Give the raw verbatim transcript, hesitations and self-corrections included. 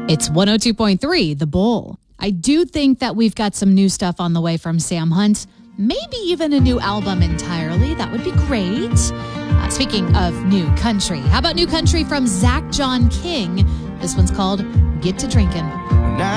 It's one oh two point three, The Bull. I do think that we've got some new stuff on the way from Sam Hunt. Maybe even a new album entirely. That would be great. Uh, speaking of new country, how about new country from Zach John King? This one's called Get to Drinkin'.